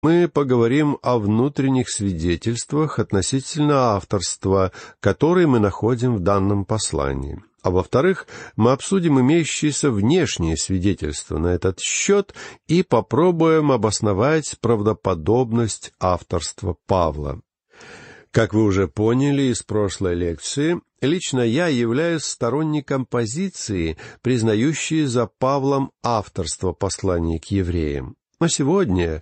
мы поговорим о внутренних свидетельствах относительно авторства, которые мы находим в данном послании. А во-вторых, мы обсудим имеющиеся внешние свидетельства на этот счет и попробуем обосновать правдоподобность авторства Павла. Как вы уже поняли из прошлой лекции, лично я являюсь сторонником позиции, признающей за Павлом авторство послания к евреям. Но сегодня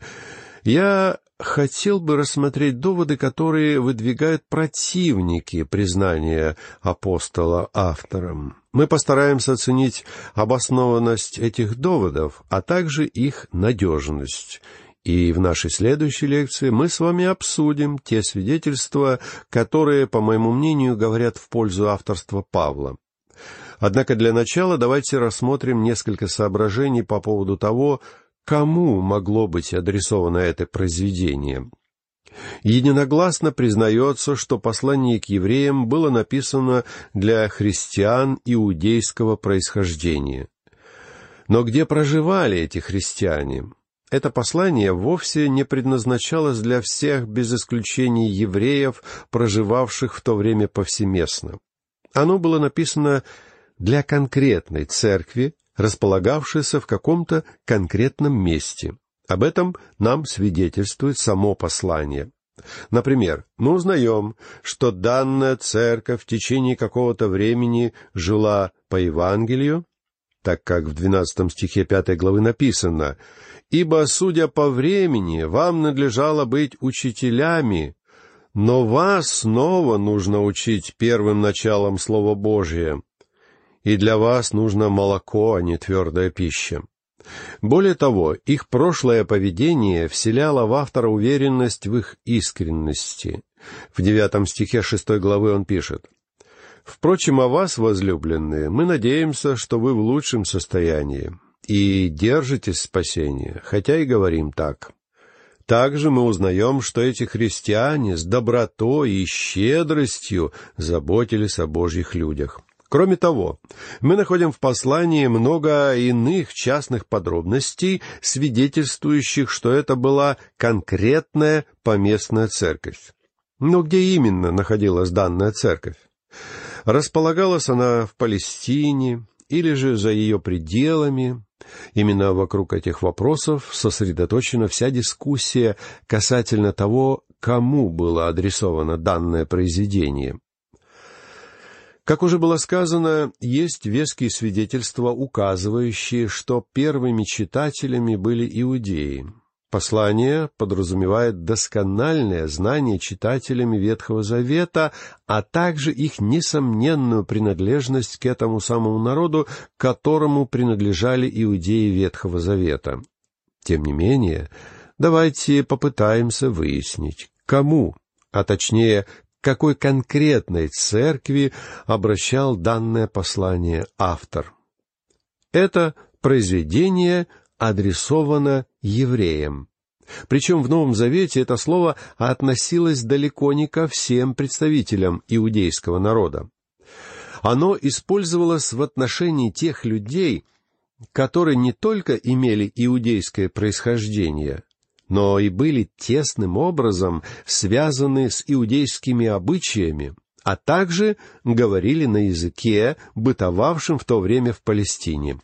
я хотел бы рассмотреть доводы, которые выдвигают противники признания апостола автором. Мы постараемся оценить обоснованность этих доводов, а также их надежность. И в нашей следующей лекции мы с вами обсудим те свидетельства, которые, по моему мнению, говорят в пользу авторства Павла. Однако для начала давайте рассмотрим несколько соображений по поводу того, кому могло быть адресовано это произведение. Единогласно признается, что послание к евреям было написано для христиан иудейского происхождения. Но где проживали эти христиане? Это послание вовсе не предназначалось для всех, без исключения евреев, проживавших в то время повсеместно. Оно было написано для конкретной церкви, располагавшейся в каком-то конкретном месте. Об этом нам свидетельствует само послание. Например, мы узнаем, что данная церковь в течение какого-то времени жила по Евангелию, так как в 12 стихе 5 главы написано: «Ибо, судя по времени, вам надлежало быть учителями, но вас снова нужно учить первым началом Слова Божия, и для вас нужно молоко, а не твердая пища». Более того, их прошлое поведение вселяло в автора уверенность в их искренности. В 9 стихе 6 главы он пишет: «Впрочем, о вас, возлюбленные, мы надеемся, что вы в лучшем состоянии и держитесь спасения, хотя и говорим так. Также мы узнаем, что эти христиане с добротой и щедростью заботились о Божьих людях». Кроме того, мы находим в послании много иных частных подробностей, свидетельствующих, что это была конкретная поместная церковь. Но где именно находилась данная церковь? Располагалась она в Палестине или же за ее пределами? Именно вокруг этих вопросов сосредоточена вся дискуссия касательно того, кому было адресовано данное произведение. Как уже было сказано, есть веские свидетельства, указывающие, что первыми читателями были иудеи. Послание подразумевает доскональное знание читателями Ветхого Завета, а также их несомненную принадлежность к этому самому народу, к которому принадлежали иудеи Ветхого Завета. Тем не менее, давайте попытаемся выяснить, кому, а точнее, какой конкретной церкви обращал данное послание автор. Это произведение адресовано евреям. Причем в Новом Завете это слово относилось далеко не ко всем представителям иудейского народа. Оно использовалось в отношении тех людей, которые не только имели иудейское происхождение, но и были тесным образом связаны с иудейскими обычаями, а также говорили на языке, бытовавшем в то время в Палестине.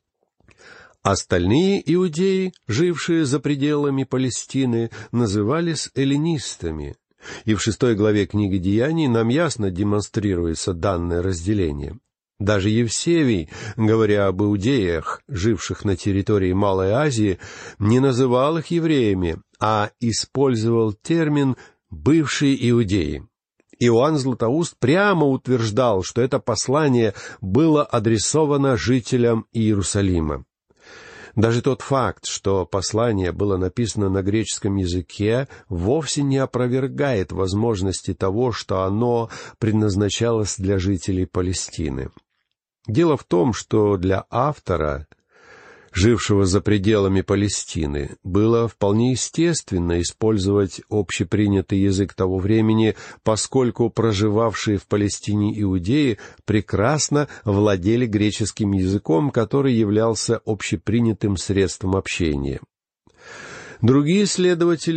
Остальные иудеи, жившие за пределами Палестины, назывались эллинистами, и в 6 главе книги Деяний нам ясно демонстрируется данное разделение. Даже Евсевий, говоря об иудеях, живших на территории Малой Азии, не называл их евреями, а использовал термин «бывшие иудеи». Иоанн Златоуст прямо утверждал, что это послание было адресовано жителям Иерусалима. Даже тот факт, что послание было написано на греческом языке, вовсе не опровергает возможности того, что оно предназначалось для жителей Палестины. Дело в том, что для автора, жившего за пределами Палестины, было вполне естественно использовать общепринятый язык того времени, поскольку проживавшие в Палестине иудеи прекрасно владели греческим языком, который являлся общепринятым средством общения. Другие исследователи